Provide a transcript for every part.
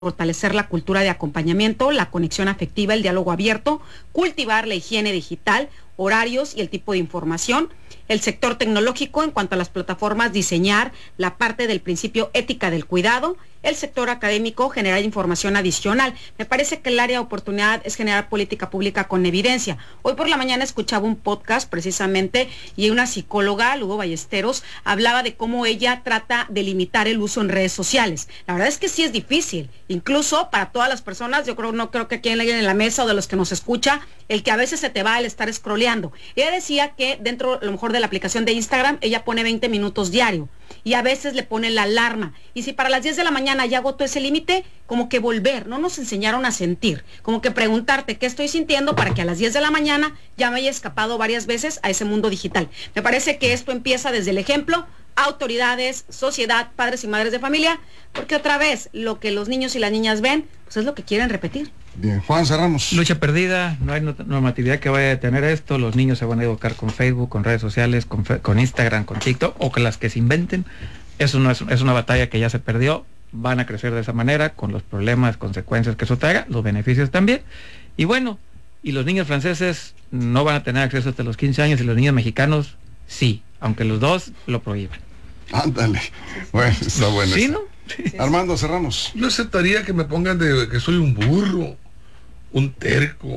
fortalecer la cultura de acompañamiento, la conexión afectiva, el diálogo abierto, cultivar la higiene digital, horarios y el tipo de información. El sector tecnológico, en cuanto a las plataformas, diseñar la parte del principio ética del cuidado. El sector académico, generar información adicional. Me parece que el área de oportunidad es generar política pública con evidencia. Hoy por la mañana escuchaba un podcast precisamente y una psicóloga, Lugo Ballesteros, hablaba de cómo ella trata de limitar el uso en redes sociales. La verdad es que sí es difícil, incluso para todas las personas. No creo que aquí alguien en la mesa o de los que nos escucha, el que a veces se te va el estar scrolleando. Ella decía que dentro, a lo mejor, de la aplicación de Instagram, ella pone 20 minutos diario y a veces le pone la alarma. Y si para las 10 de la mañana ya agotó ese límite, como que volver, no nos enseñaron a sentir, como que preguntarte qué estoy sintiendo para que a las 10 de la mañana ya me haya escapado varias veces a ese mundo digital. Me parece que esto empieza desde el ejemplo, autoridades, sociedad, padres y madres de familia, porque otra vez lo que los niños y las niñas ven, pues es lo que quieren repetir. Bien, Juan, cerramos. Lucha perdida, no hay normatividad que vaya a detener esto, los niños se van a educar con Facebook, con redes sociales, con Instagram, con TikTok, o con las que se inventen. Eso no es una batalla que ya se perdió, van a crecer de esa manera, con los problemas, consecuencias que eso traiga, los beneficios también. Y bueno, y los niños franceses no van a tener acceso hasta los 15 años, y los niños mexicanos sí, aunque los dos lo prohíban. Ándale, bueno, está bueno. ¿Sí, no? Sí. Armando, cerramos. Yo aceptaría que me pongan de que soy un burro, un terco,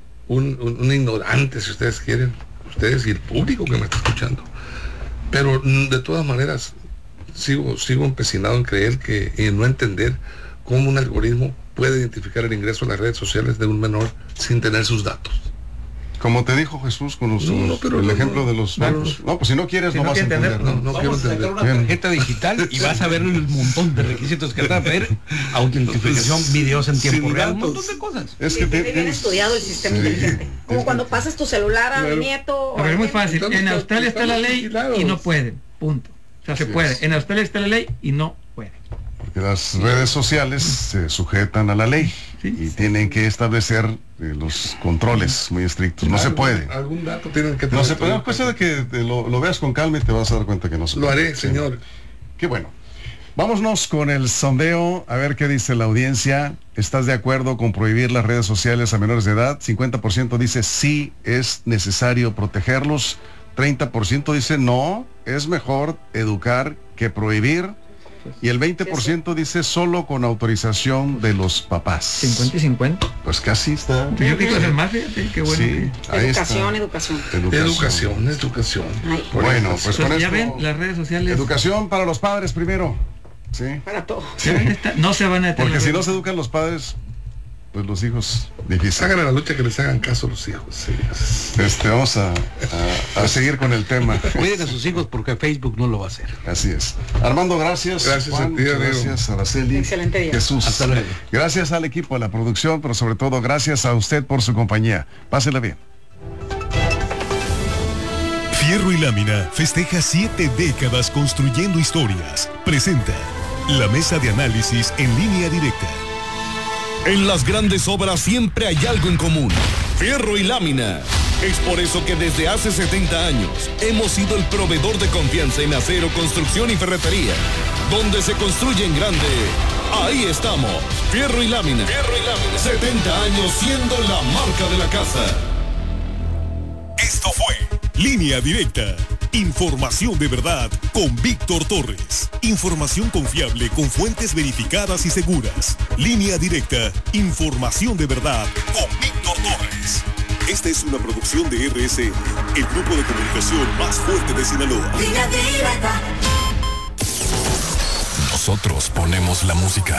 un ignorante, si ustedes quieren, ustedes y el público que me está escuchando. Pero de todas maneras, sigo empecinado en creer que, en no entender cómo un algoritmo puede identificar el ingreso a las redes sociales de un menor sin tener sus datos. Como te dijo Jesús con el ejemplo de los bancos. No, pues si no quieres, no vas a entender. No quiero entender. Una tarjeta digital y vas a ver el montón de requisitos que te va a ver, autentificación, videos en tiempo real, un montón de cosas. Es que tiene estudiado el sistema inteligente. Como cuando pasas tu celular al nieto. A ver, es muy fácil. En Australia está la ley y no pueden. Punto. O sea, se puede. En Australia está la ley y no pueden. Porque las redes sociales se sujetan a la ley y tienen que establecer los controles muy estrictos. No se puede. Algún dato tienen que tener. No se puede. Es cuestión de que lo veas con calma y te vas a dar cuenta que no se puede. Lo haré, señor. Qué bueno. Vámonos con el sondeo, a ver qué dice la audiencia. ¿Estás de acuerdo con prohibir las redes sociales a menores de edad? 50% dice sí, es necesario protegerlos. 30% dice no, es mejor educar que prohibir. Y el 20% dice solo con autorización de los papás. 50 y 50. Pues casi está. Yo creo que es más, fíjate, qué bueno. Sí, Educación. Ay. Bueno, pues con ya esto, ven, las redes sociales. Educación para los padres primero. Sí. Para todos. Sí. No se van a detener. Porque si no se educan los padres, pues los hijos difícil. Hagan a la lucha que les hagan caso a los hijos. Sí. Vamos a seguir con el tema. Cuiden a sus hijos porque Facebook no lo va a hacer. Así es. Armando, gracias. Gracias Juan, a ti, gracias, Araceli. Excelente día. Jesús. Hasta luego. Gracias al equipo, a la producción, pero sobre todo gracias a usted por su compañía. Pásela bien. Fierro y Lámina festeja 7 décadas construyendo historias. Presenta la mesa de análisis en línea directa. En las grandes obras siempre hay algo en común: fierro y lámina. Es por eso que desde hace 70 años hemos sido el proveedor de confianza en acero, construcción y ferretería. Donde se construye en grande, ahí estamos. Fierro y lámina. 70 años siendo la marca de la casa. Esto fue Línea Directa. Información de verdad con Víctor Torres. Información confiable con fuentes verificadas y seguras. Línea Directa. Información de verdad con Víctor Torres. Esta es una producción de RSN, el grupo de comunicación más fuerte de Sinaloa. Línea Directa. Nosotros ponemos la música.